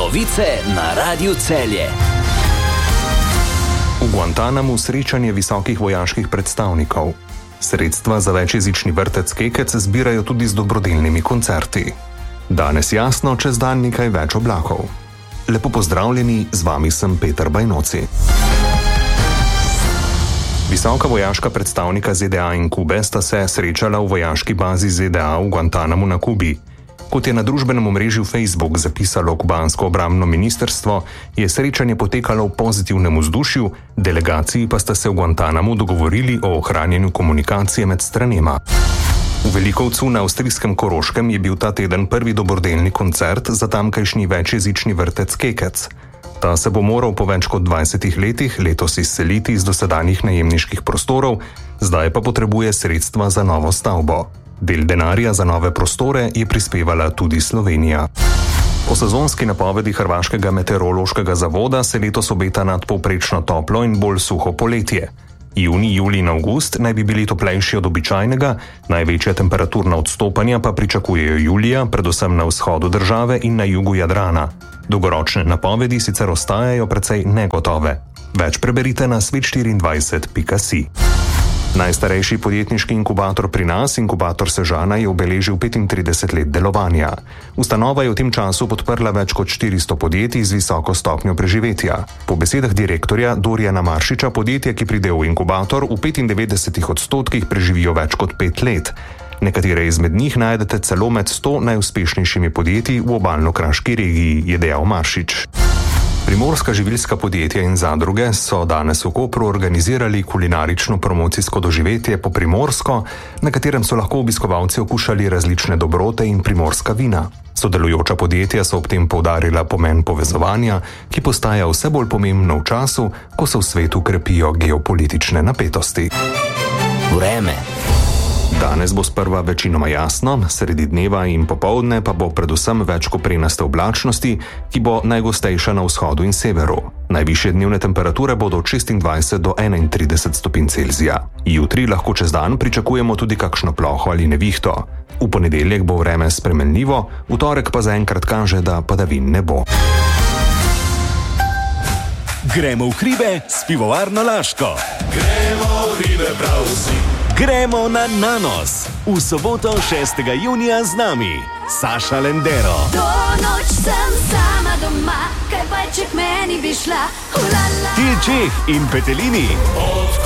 Novice na Radiu Celje. V Guantanamu srečanje visokih vojaških predstavnikov. Sredstva za večjezični vrtec Kekec zbirajo tudi z dobrodelnimi koncerti. Danes jasno, čez dan nekaj več oblakov. Lepo pozdravljeni, z vami sem Peter Bajnoci. Visoka vojaška predstavnika ZDA in Kube sta se srečala v vojaški bazi ZDA v Guantanamu na Kubi. Kot je na družbenem omrežju Facebook zapisalo kubansko obrambno ministrstvo, je srečanje potekalo v pozitivnem vzdušju, delegaciji pa sta se v Guantanamu dogovorili o ohranjanju komunikacije med stranema. V Velikovcu na avstrijskem Koroškem je bil ta teden prvi dobrodelni koncert za tamkajšnji večjezični vrtec Kekec. Ta se bo moral po več kot 20 letih letos izseliti iz dosedanjih najemniških prostorov, zdaj pa potrebuje sredstva za novo stavbo. Del denarja za nove prostore je prispevala tudi Slovenija. Po sezonski napovedi Hrvaškega meteorološkega zavoda se letos obeta nadpovprečno toplo in bolj suho poletje. Junij, julij in avgust naj bi bili toplejši od običajnega, največja temperaturna odstopanja pa pričakujejo julija, predvsem na vzhodu države in na jugu Jadrana. Dolgoročne napovedi sicer ostajajo precej negotove. Več preberite na svet24.si. Najstarejši podjetniški inkubator pri nas, Inkubator Sežana, je obeležil 35 let delovanja. Ustanova je v tem času podprla več kot 400 podjetij z visoko stopnjo preživetja. Po besedah direktorja Dorijana Maršiča podjetja, ki pride v inkubator, v 95% preživijo več kot 5 let. Nekatere izmed njih najdete celo med 100 najuspešnejšimi podjetji v obalno-kraški regiji, je dejal Maršič. Primorska živilska podjetja in zadruge so danes v Kopru organizirali kulinarično promocijsko doživetje po primorsko, na katerem so lahko obiskovalci okušali različne dobrote in primorska vina. Sodelujoča podjetja so ob tem poudarila pomen povezovanja, ki postaja vse bolj pomembno v času, ko se v svetu krepijo geopolitične napetosti. Vreme. Danes bo sprva večinoma jasno, sredi dneva in popoldne pa bo predvsem več koprenaste oblačnosti, ki bo najgostejša na vzhodu in severu. Najvišje dnevne temperature bodo od 26 do 31 stopinj Celzija. Jutri lahko čez dan pričakujemo tudi kakšno ploho ali nevihto. V ponedeljek bo vreme spremenljivo, v torek pa zaenkrat kaže, da padavin ne bo. Gremo v hribe s pivovarno Laško. Gremo v hribe prav vsi. Gremo na Nanos. V soboto 6. junija z nami Saša Lendero. To noč sem sama doma, kaj pa če k meni bi šla. Tilčih in Petelini.